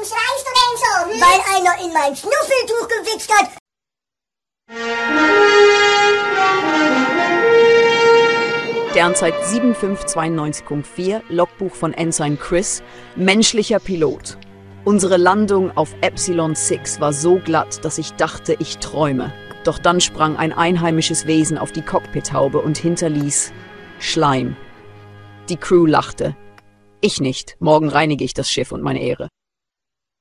schreist du denn so? Weil einer in mein Schnuffeltuch gewichst hat. Sternzeit 7592.4, Logbuch von Ensign Chris, menschlicher Pilot. Unsere Landung auf Epsilon 6 war so glatt, dass ich dachte, ich träume. Doch dann sprang ein einheimisches Wesen auf die Cockpithaube und hinterließ Schleim. Die Crew lachte. Ich nicht. Morgen reinige ich das Schiff und meine Ehre.